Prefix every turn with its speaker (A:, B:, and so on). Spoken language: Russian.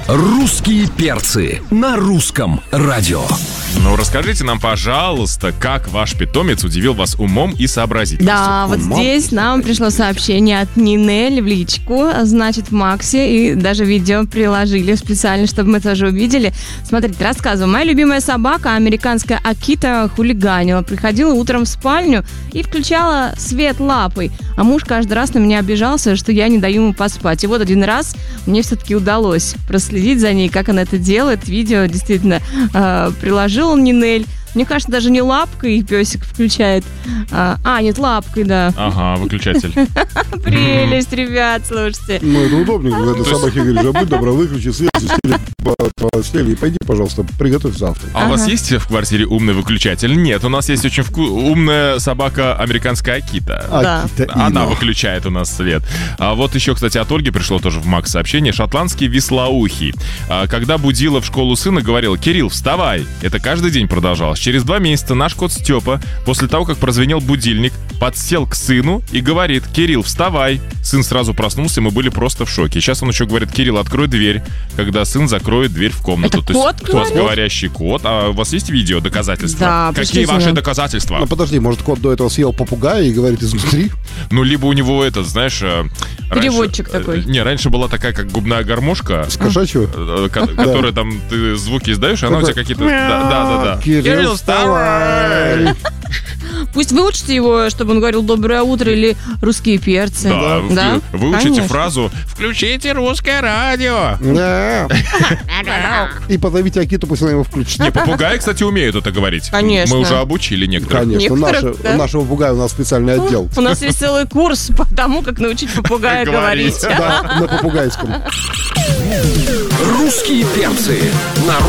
A: «Русские перцы» на русском радио.
B: Ну, расскажите нам, пожалуйста, как ваш питомец удивил вас умом и сообразительностью.
C: Да, вот здесь нам пришло сообщение от Нинель в личку, значит, в Максе, и даже видео приложили специально, чтобы мы тоже увидели. Смотрите, рассказываю. Моя любимая собака, американская Акита, хулиганила. Приходила утром в спальню и включала свет лапой. А муж каждый раз на меня обижался, что я не даю ему поспать. И вот один раз мне все-таки удалось проследить за ней, как она это делает. Видео действительно приложил Нинель. Мне кажется, даже не лапкой песик включает. Нет, лапкой, да.
B: Ага, выключатель.
C: Прелесть, ребят, слушайте.
D: Ну, это удобненько, когда собаке говоришь: будь добра, выключи свет, постели, и пойди, пожалуйста, приготовь завтрак.
B: А у вас есть в квартире умный выключатель? Нет, у нас есть очень умная собака американская Акита.
C: Да.
B: Она выключает у нас свет. А вот еще, кстати, от Ольги пришло тоже в Макс сообщение. Шотландский вислоухий. Когда будила в школу сына, говорила: Кирилл, вставай. Это каждый день продолжалось. Через 2 месяца наш кот Степа, после того, как прозвенел будильник, подсел к сыну и говорит: Кирилл, вставай. Сын сразу проснулся, и мы были просто в шоке. Сейчас он еще говорит: Кирилл, открой дверь, когда сын закроет дверь в комнату.
C: Это кот
B: есть у вас говорящий кот. А у вас есть видео, доказательства?
C: Да,
B: какие ваши доказательства?
D: Ну, подожди, может, кот до этого съел попугая и говорит изнутри?
B: Ну, либо у него знаешь...
C: Переводчик такой.
B: Не, раньше была такая, как губная гармошка.
D: С кошачьего?
B: Которая там, ты звуки издаешь, и она у тебя какие-то... Да.
D: Кирилл, вставай!
C: Пусть выучите его, чтобы он говорил «доброе утро» или «русские перцы».
B: Да? Выучите
C: Конечно.
B: фразу «включите русское радио».
D: Да. И позовите Акиту, пусть она его включит.
B: Не, попугаи, кстати, умеют это говорить.
C: Конечно.
B: Мы уже обучили некоторых.
D: Конечно,
C: Некоторых, да.
D: у нашего попугая у нас специальный отдел.
C: У нас есть целый курс по тому, как научить попугая говорить.
D: Да, на попугайском.
A: «Русские перцы» на